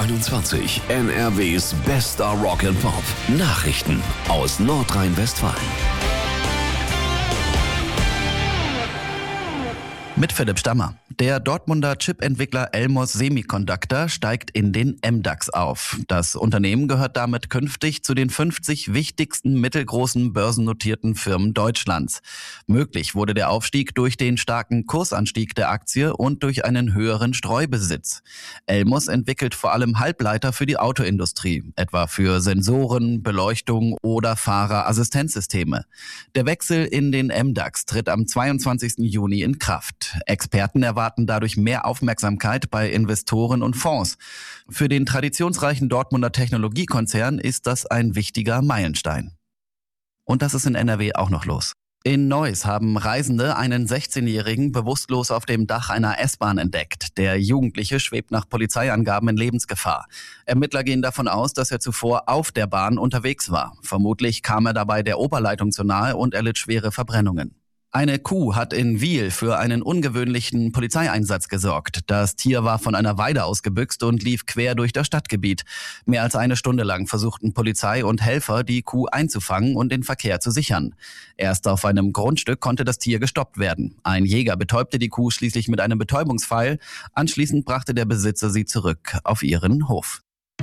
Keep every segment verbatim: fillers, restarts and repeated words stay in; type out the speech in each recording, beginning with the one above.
einundzwanzig, N R Ws bester Rock and Pop. Nachrichten aus Nordrhein-Westfalen. Mit Philipp Stammer. Der Dortmunder Chip-Entwickler Elmos Semiconductor steigt in den M DAX auf. Das Unternehmen gehört damit künftig zu den fünfzig wichtigsten mittelgroßen börsennotierten Firmen Deutschlands. Möglich wurde der Aufstieg durch den starken Kursanstieg der Aktie und durch einen höheren Streubesitz. Elmos entwickelt vor allem Halbleiter für die Autoindustrie, etwa für Sensoren, Beleuchtung oder Fahrerassistenzsysteme. Der Wechsel in den M DAX tritt am zweiundzwanzigsten Juni in Kraft. Experten erwarten dadurch mehr Aufmerksamkeit bei Investoren und Fonds. Für den traditionsreichen Dortmunder Technologiekonzern ist das ein wichtiger Meilenstein. Und das ist in N R W auch noch los. In Neuss haben Reisende einen sechzehnjährigen bewusstlos auf dem Dach einer S-Bahn entdeckt. Der Jugendliche schwebt nach Polizeiangaben in Lebensgefahr. Ermittler gehen davon aus, dass er zuvor auf der Bahn unterwegs war. Vermutlich kam er dabei der Oberleitung zu nahe und erlitt schwere Verbrennungen. Eine Kuh hat in Wiel für einen ungewöhnlichen Polizeieinsatz gesorgt. Das Tier war von einer Weide ausgebüxt und lief quer durch das Stadtgebiet. Mehr als eine Stunde lang versuchten Polizei und Helfer, die Kuh einzufangen und den Verkehr zu sichern. Erst auf einem Grundstück konnte das Tier gestoppt werden. Ein Jäger betäubte die Kuh schließlich mit einem Betäubungspfeil. Anschließend brachte der Besitzer sie zurück auf ihren Hof.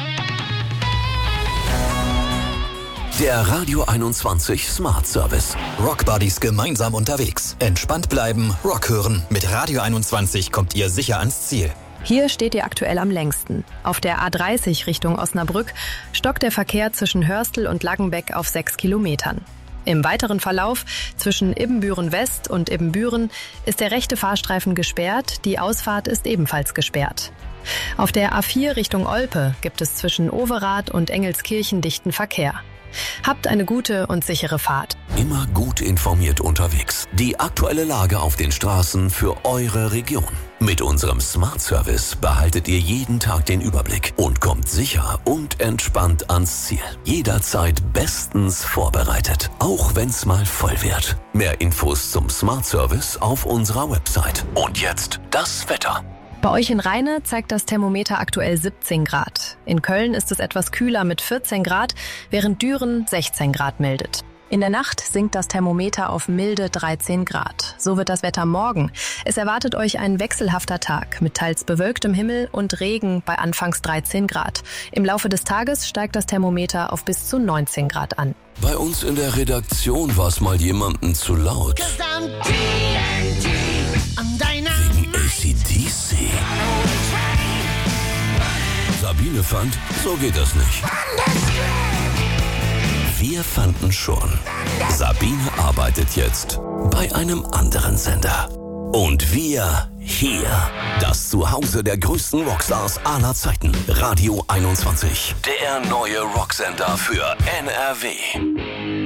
Der Radio einundzwanzig Smart Service. Rockbuddies gemeinsam unterwegs. Entspannt bleiben, Rock hören. Mit Radio einundzwanzig kommt ihr sicher ans Ziel. Hier steht ihr aktuell am längsten. Auf der A dreißig Richtung Osnabrück stockt der Verkehr zwischen Hörstel und Laggenbeck auf sechs Kilometern. Im weiteren Verlauf zwischen Ibbenbüren West und Ibbenbüren ist der rechte Fahrstreifen gesperrt, die Ausfahrt ist ebenfalls gesperrt. Auf der A vier Richtung Olpe gibt es zwischen Overath und Engelskirchen dichten Verkehr. Habt eine gute und sichere Fahrt. Immer gut informiert unterwegs. Die aktuelle Lage auf den Straßen für eure Region. Mit unserem Smart Service behaltet ihr jeden Tag den Überblick und kommt sicher und entspannt ans Ziel. Jederzeit bestens vorbereitet, auch wenn's mal voll wird. Mehr Infos zum Smart Service auf unserer Website. Und jetzt das Wetter. Bei euch in Rheine zeigt das Thermometer aktuell siebzehn Grad. In Köln ist es etwas kühler mit vierzehn Grad, während Düren sechzehn Grad meldet. In der Nacht sinkt das Thermometer auf milde dreizehn Grad. So wird das Wetter morgen. Es erwartet euch ein wechselhafter Tag mit teils bewölktem Himmel und Regen bei anfangs dreizehn Grad. Im Laufe des Tages steigt das Thermometer auf bis zu neunzehn Grad an. Bei uns in der Redaktion war es mal jemandem zu laut. Wegen A C D C. Sabine fand, so geht das nicht. Wir fanden schon. Sabine arbeitet jetzt bei einem anderen Sender. Und wir hier. Das Zuhause der größten Rockstars aller Zeiten. Radio einundzwanzig. Der neue Rocksender für N R W.